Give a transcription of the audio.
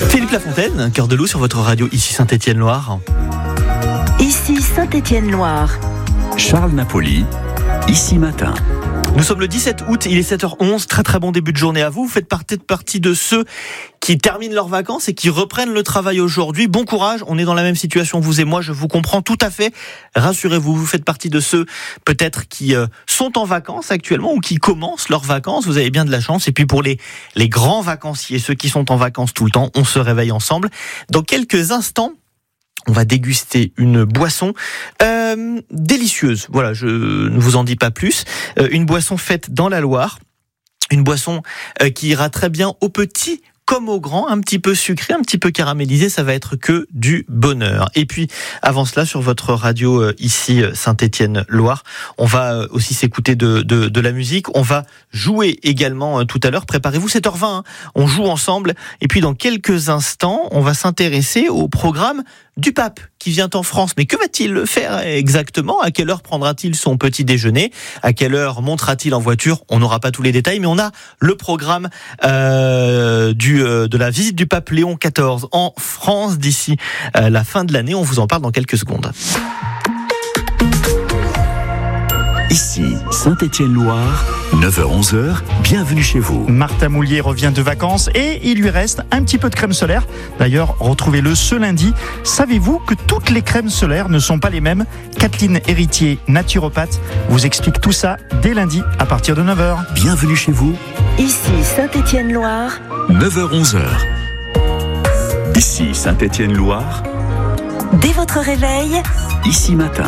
Philippe Lafontaine, Cœur de Loup sur votre radio, ici Saint-Étienne-Loire. Ici Saint-Étienne-Loire. Charles Napoli, ici matin. Nous sommes le 17 août, il est 7h11, très bon début de journée à vous. Vous faites partie de ceux qui terminent leurs vacances et qui reprennent le travail aujourd'hui. Bon courage, on est dans la même situation, vous et moi, je vous comprends tout à fait. Rassurez-vous, vous faites partie de ceux peut-être qui sont en vacances actuellement ou qui commencent leurs vacances. Vous avez bien de la chance. Et puis pour les grands vacanciers, ceux qui sont en vacances tout le temps, on se réveille ensemble. Dans quelques instants, on va déguster une boisson délicieuse. Voilà, je ne vous en dis pas plus. Une boisson faite dans la Loire. Une boisson qui ira très bien aux petits comme au grand, un petit peu sucré, un petit peu caramélisé, ça va être que du bonheur. Et puis, avant cela, sur votre radio ici, Saint-Étienne-Loire, on va aussi s'écouter de la musique. On va jouer également tout à l'heure. Préparez-vous, 7h20, hein. On joue ensemble. Et puis, dans quelques instants, on va s'intéresser au programme du pape qui vient en France. Mais que va-t-il faire exactement? À quelle heure prendra-t-il son petit déjeuner? À quelle heure montera-t-il en voiture? On n'aura pas tous les détails, mais on a le programme de la visite du pape Léon XIV en France d'ici la fin de l'année. On vous en parle dans quelques secondes. Ici Saint-Étienne-Loire, 9h-11h, bienvenue chez vous. Martin Moulier revient de vacances et il lui reste un petit peu de crème solaire. D'ailleurs, retrouvez-le ce lundi. Savez-vous que toutes les crèmes solaires ne sont pas les mêmes? Kathleen Héritier, naturopathe, vous explique tout ça dès lundi à partir de 9h. Bienvenue chez vous. Ici Saint-Étienne-Loire. 9h-11h. Ici Saint-Étienne-Loire. Dès votre réveil, Ici matin.